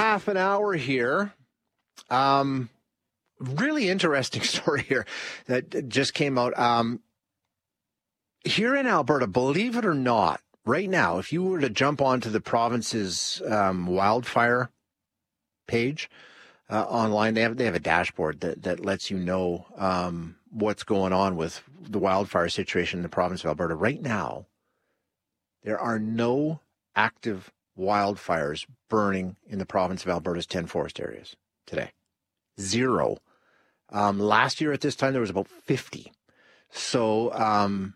half an hour here. Really interesting story here that just came out. Here in Alberta, believe it or not, right now, if you were to jump onto the province's wildfire page online, they have a dashboard that lets you know what's going on with the wildfire situation in the province of Alberta. Right now, there are no active wildfires burning in the province of Alberta's 10 forest areas today. Zero. Last year at this time, there was about 50. So,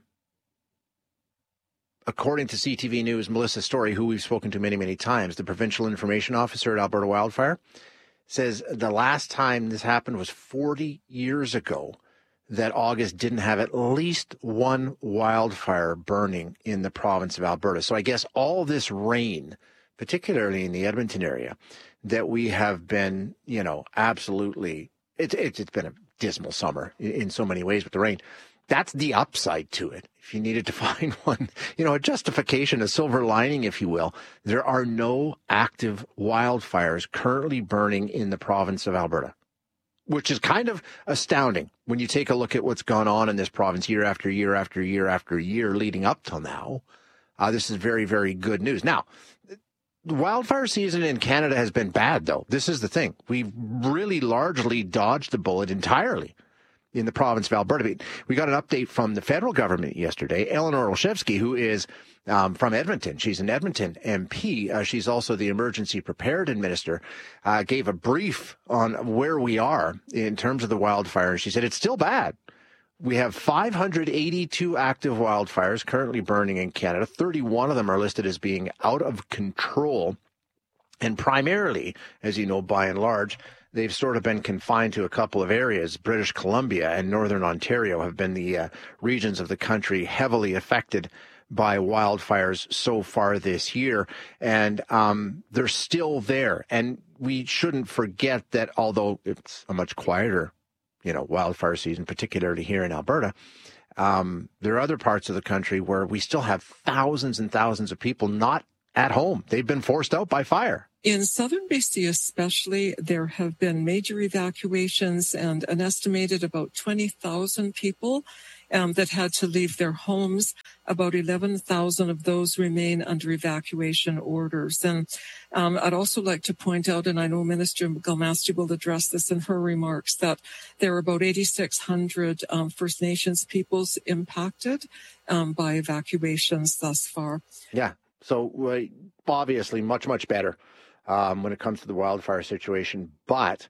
according to CTV News, Melissa Story, who we've spoken to many, many times, the provincial information officer at Alberta Wildfire, says the last time this happened was 40 years ago that August didn't have at least one wildfire burning in the province of Alberta. So I guess all this rain, particularly in the Edmonton area, that we have been, absolutely, it's been a dismal summer in so many ways with the rain. That's the upside to it. If you needed to find one, a justification, a silver lining, if you will, there are no active wildfires currently burning in the province of Alberta, which is kind of astounding when you take a look at what's gone on in this province year after year after year after year leading up till now. This is very, very good news. Now, the wildfire season in Canada has been bad, though. This is the thing. We've really largely dodged the bullet entirely in the province of Alberta. We got an update from the federal government yesterday. Eleanor Olszewski, who is from Edmonton, she's an Edmonton MP. She's also the emergency preparedness minister, gave a brief on where we are in terms of the wildfire. She said it's still bad. We have 582 active wildfires currently burning in Canada. 31 of them are listed as being out of control. And primarily, as you know, by and large, they've sort of been confined to a couple of areas. British Columbia and Northern Ontario have been the regions of the country heavily affected by wildfires so far this year. And they're still there. And we shouldn't forget that although it's a much quieter, wildfire season, particularly here in Alberta, there are other parts of the country where we still have thousands and thousands of people not at home. They've been forced out by fire. In southern BC especially, there have been major evacuations and an estimated about 20,000 people that had to leave their homes. About 11,000 of those remain under evacuation orders. And I'd also like to point out, and I know Minister Galmasti will address this in her remarks, that there are about 8,600 First Nations peoples impacted by evacuations thus far. Yeah, so obviously much, much better when it comes to the wildfire situation, but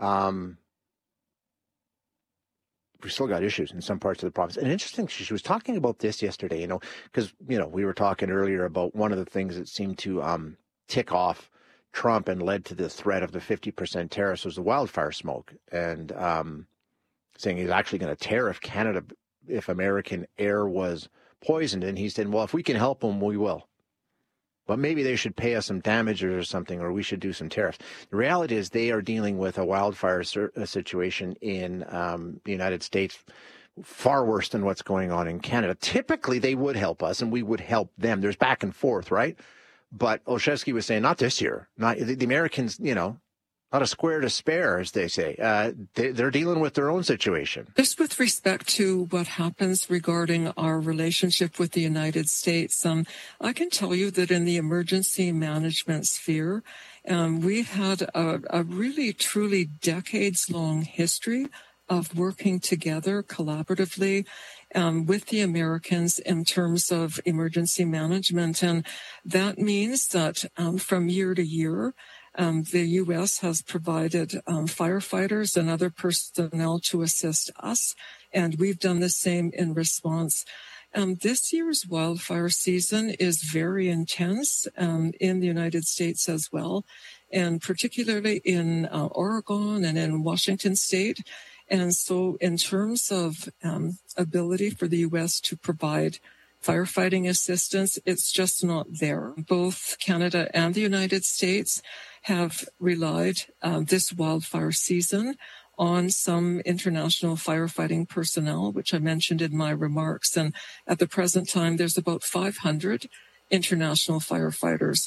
we still got issues in some parts of the province. And interesting, she was talking about this yesterday, because, we were talking earlier about one of the things that seemed to tick off Trump and led to the threat of the 50% tariffs was the wildfire smoke, and saying he's actually going to tariff Canada if American air was poisoned. And he said, well, if we can help them, we will. But maybe they should pay us some damages or something, or we should do some tariffs. The reality is they are dealing with a wildfire situation in the United States far worse than what's going on in Canada. Typically, they would help us and we would help them. There's back and forth, right? But Olszewski was saying, not this year. Not the Americans, not a square to spare, as they say. They're dealing with their own situation. Just with respect to what happens regarding our relationship with the United States, I can tell you that in the emergency management sphere, we've had a really, truly decades-long history of working together collaboratively with the Americans in terms of emergency management. And that means that from year to year, the U.S. has provided firefighters and other personnel to assist us, and we've done the same in response. This year's wildfire season is very intense in the United States as well, and particularly in Oregon and in Washington State. And so in terms of ability for the U.S. to provide firefighting assistance, it's just not there. Both Canada and the United States have relied this wildfire season on some international firefighting personnel, which I mentioned in my remarks. And at the present time, there's about 500 international firefighters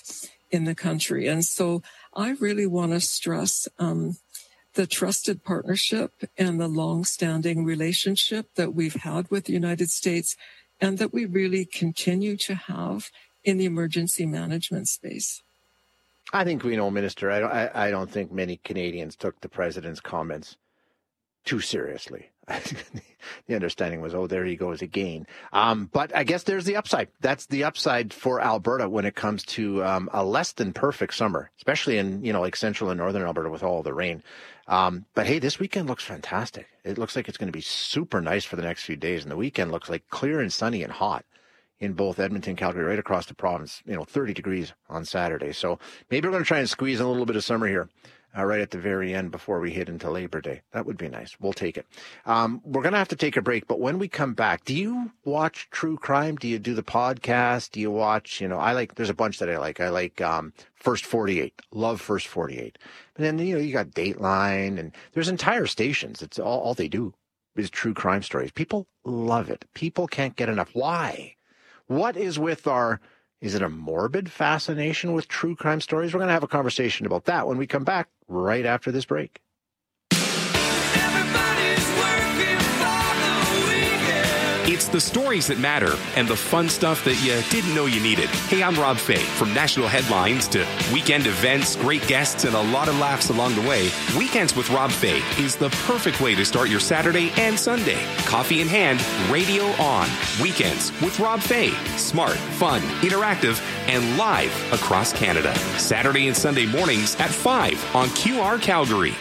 in the country. And so I really want to stress the trusted partnership and the long-standing relationship that we've had with the United States and that we really continue to have in the emergency management space. I think we know, Minister. I don't think many Canadians took the president's comments too seriously. The understanding was, oh, there he goes again. But I guess there's the upside. That's the upside for Alberta when it comes to a less than perfect summer, especially in, like central and northern Alberta with all the rain. But hey, this weekend looks fantastic. It looks like it's going to be super nice for the next few days. And the weekend looks like clear and sunny and hot in both Edmonton, Calgary, right across the province, 30 degrees on Saturday. So maybe we're going to try and squeeze in a little bit of summer here. Right at the very end before we hit into Labor Day. That would be nice. We'll take it. We're going to have to take a break, but when we come back, do you watch true crime? Do you do the podcast? Do you watch, there's a bunch that I like. I like First 48. Love First 48. But then, you got Dateline, and there's entire stations. It's all they do is true crime stories. People love it. People can't get enough. Why? What is with is it a morbid fascination with true crime stories? We're going to have a conversation about that when we come back right after this break. It's the stories that matter and the fun stuff that you didn't know you needed. Hey, I'm Rob Fay. From national headlines to weekend events, great guests, and a lot of laughs along the way, Weekends with Rob Fay is the perfect way to start your Saturday and Sunday. Coffee in hand, radio on. Weekends with Rob Fay. Smart, fun, interactive, and live across Canada. Saturday and Sunday mornings at 5 on QR Calgary.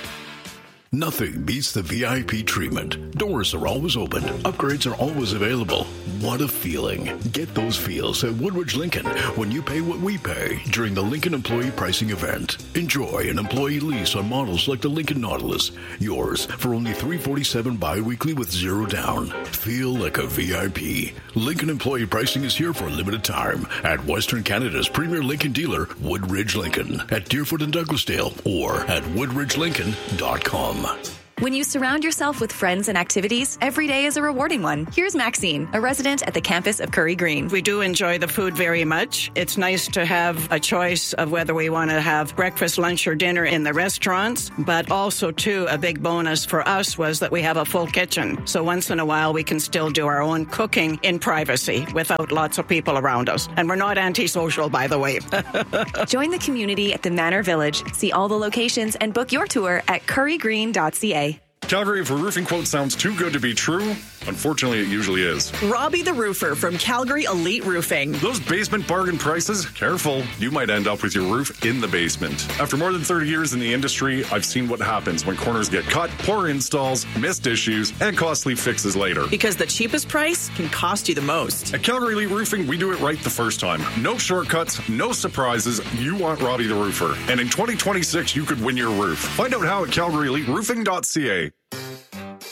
Nothing beats the VIP treatment. Doors are always open. Upgrades are always available. What a feeling. Get those feels at Woodridge Lincoln when you pay what we pay during the Lincoln Employee Pricing Event. Enjoy an employee lease on models like the Lincoln Nautilus. Yours for only $347 bi-weekly with zero down. Feel like a VIP. Lincoln Employee Pricing is here for a limited time at Western Canada's premier Lincoln dealer, Woodridge Lincoln, at Deerfoot and Douglasdale, or at woodridgelincoln.com. When you surround yourself with friends and activities, every day is a rewarding one. Here's Maxine, a resident at the campus of Curry Green. We do enjoy the food very much. It's nice to have a choice of whether we want to have breakfast, lunch, or dinner in the restaurants. But also, too, a big bonus for us was that we have a full kitchen. So once in a while, we can still do our own cooking in privacy without lots of people around us. And we're not antisocial, by the way. Join the community at the Manor Village. See all the locations and book your tour at currygreen.ca. Calgary, if a roofing quote sounds too good to be true, unfortunately, it usually is. Robbie the Roofer from Calgary Elite Roofing. Those basement bargain prices? Careful. You might end up with your roof in the basement. After more than 30 years in the industry, I've seen what happens when corners get cut, poor installs, missed issues, and costly fixes later. Because the cheapest price can cost you the most. At Calgary Elite Roofing, we do it right the first time. No shortcuts, no surprises. You want Robbie the Roofer. And in 2026, you could win your roof. Find out how at calgaryeliteroofing.ca.